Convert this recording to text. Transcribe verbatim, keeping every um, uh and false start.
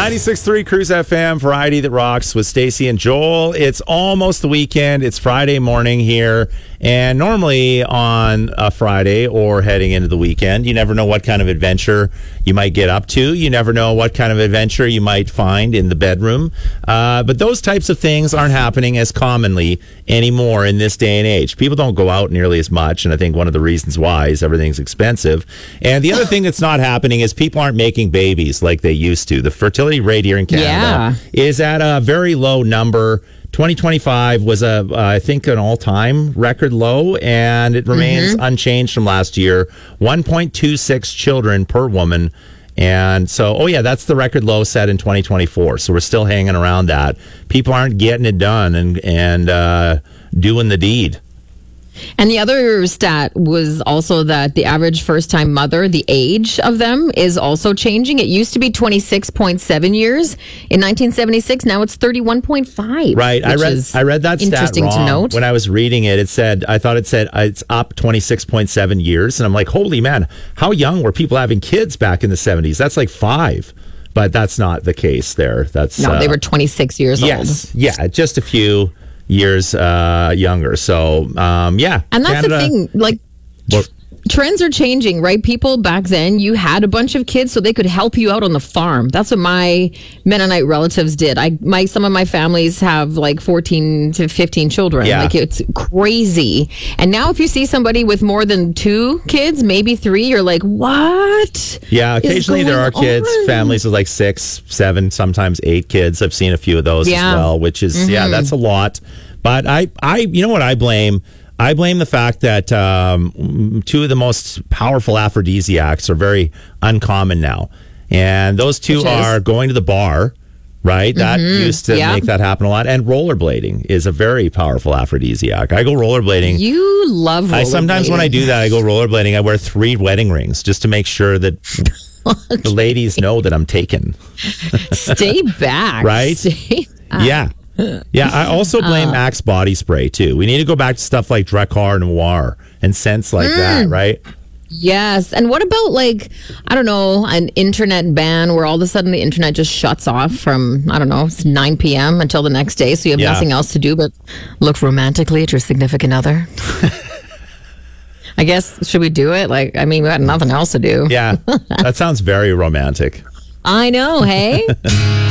ninety-six point three Cruise F M, Variety That Rocks with Stacey and Joel. It's almost the weekend. It's Friday morning here. And normally on a Friday or heading into the weekend, you never know what kind of adventure you might get up to. You never know what kind of adventure you might find in the bedroom. Uh, but those types of things aren't happening as commonly anymore in this day and age. People don't go out nearly as much. And I think one of the reasons why is everything's expensive. And the other thing that's not happening is people aren't making babies like they used to. The fertility rate here in Canada Yeah. is at a very low number. twenty twenty-five was a, uh, I think, an all-time record low, and it remains Mm-hmm. unchanged from last year. one point two six children per woman. And so, oh yeah, that's the record low set in twenty twenty-four. So we're still hanging around that. People aren't getting it done and, and uh, doing the deed. And the other stat was also that the average first-time mother, the age of them is also changing. It used to be twenty-six point seven years in nineteen seventy-six. Now it's thirty-one point five. Right. I which read is I read that stat interesting wrong. to note. When I was reading it, it said, I thought it said uh, it's up twenty-six point seven years. And I'm like, holy man, how young were people having kids back in the seventies? That's like five. But that's not the case there. That's No, uh, they were twenty-six years yes, old. yeah, just a few years uh, younger. So, um, yeah. And that's Canada, the thing, like, Well, trends are changing, right? People back then, you had a bunch of kids so they could help you out on the farm. That's what my Mennonite relatives did. I my some of my families have like fourteen to fifteen children. Yeah. Like, it's crazy. And now if you see somebody with more than two kids, maybe three, you're like, what? yeah, is occasionally there are going kids, on? families with like six, seven, sometimes eight kids. I've seen a few of those Yeah. as well, which is, yeah, that's a lot. But I, I, you know what I blame? I blame the fact that um, two of the most powerful aphrodisiacs are very uncommon now. And those two Which is? are going to the bar, right? That used to Yeah. make that happen a lot. And rollerblading is a very powerful aphrodisiac. I go rollerblading. You love rollerblading. I sometimes when I do that, I go rollerblading. I wear three wedding rings just to make sure that the ladies know that I'm taken. Stay back. Right? Stay Yeah. Yeah, I also blame Uh. Axe body spray too. We need to go back to stuff like Drakkar Noir and scents like that, right? Yes. And what about, like, I don't know, an internet ban where all of a sudden the internet just shuts off from, I don't know, it's nine p.m. until the next day. So you have Yeah. nothing else to do but look romantically at your significant other. I guess, should we do it? Like, I mean, we got nothing else to do. Yeah, that sounds very romantic. I know, hey?